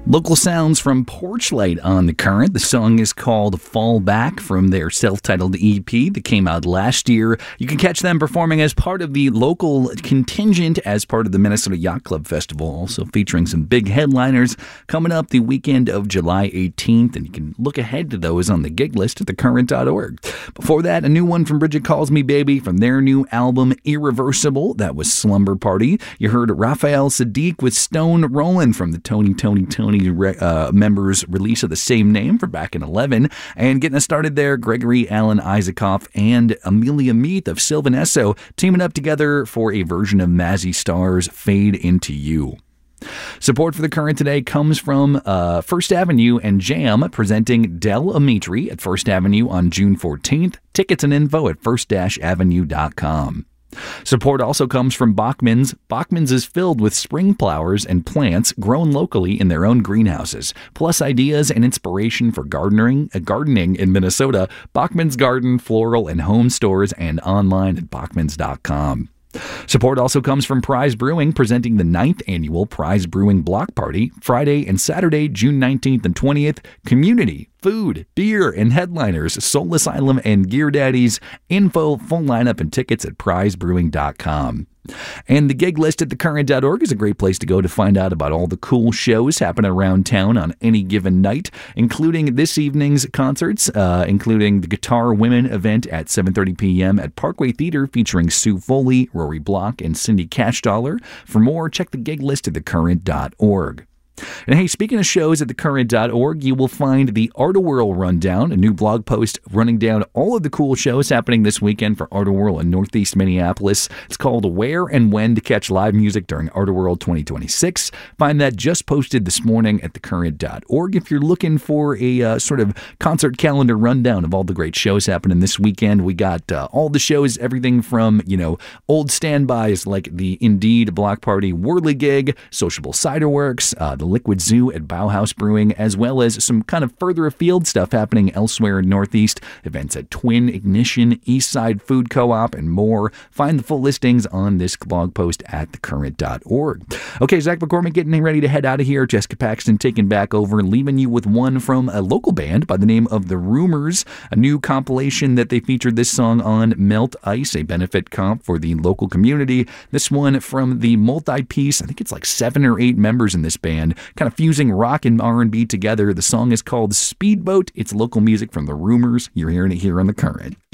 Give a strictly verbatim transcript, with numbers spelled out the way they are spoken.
Local sounds from Porchlight on the Current. The song is called Fall Back from their self-titled E P that came out last year. You can catch them performing as part of the local contingent as part of the Minnesota Yacht Club Festival, also featuring some big headliners coming up the weekend of July eighteenth, and you can look ahead to those on the gig list at the current dot org. Before that, a new one from Bridget Calls Me Baby from their new album Irreversible. That was Slumber Party. You heard Raphael Sadiq with Stone Rollin' from the Tony Tony Tony Uh, members' release of the same name from back in eleven. And getting us started there, Gregory Alan Isaacoff and Amelia Meath of Sylvan Esso teaming up together for a version of Mazzy Star's Fade Into You. Support for The Current today comes from uh, First Avenue and Jam, presenting Del Amitri at First Avenue on June fourteenth. Tickets and info at first avenue dot com. Support also comes from Bachman's. Bachman's is filled with spring flowers and plants grown locally in their own greenhouses, plus ideas and inspiration for gardening, uh, gardening in Minnesota. Bachman's Garden, floral, and home stores, and online at bachmans dot com. Support also comes from Prize Brewing, presenting the ninth annual Prize Brewing Block Party, Friday and Saturday, June nineteenth and twentieth. Community, food, beer, and headliners, Soul Asylum and Gear Daddies. Info, full lineup, and tickets at prize brewing dot com. And the gig list at the current dot org is a great place to go to find out about all the cool shows happening around town on any given night, including this evening's concerts, uh, including the Guitar Women event at seven thirty p.m. at Parkway Theater featuring Sue Foley, Rory Block, and Cindy Cashdollar. For more, check the gig list at the current dot org. And hey, speaking of shows at the current dot org, you will find the Art-A-Whirl Rundown, a new blog post running down all of the cool shows happening this weekend for Art-A-Whirl in Northeast Minneapolis. It's called Where and When to Catch Live Music During Art-A-Whirl twenty twenty-six. Find that just posted this morning at the current dot org if you're looking for a uh, sort of concert calendar rundown of all the great shows happening this weekend. We got uh, all the shows, everything from, you know, old standbys like the Indeed Block Party Whirly Gig, Sociable Cider Works, uh, the Liquid Zoo at Bauhaus Brewing, as well as some kind of further afield stuff happening elsewhere in Northeast, events at Twin, Ignition, Eastside Food Co-op, and more. Find the full listings on this blog post at the current dot org. Okay, Zach McCormick getting ready to head out of here. Jessica Paxton taking back over, leaving you with one from a local band by the name of The Rumors, a new compilation that they featured this song on, Melt Ice, a benefit comp for the local community. This one from the multi-piece, I think it's like seven or eight members in this band, kind of fusing rock and R and B together. The song is called Speedboat. It's local music from The Rumors. You're hearing it here on The Current.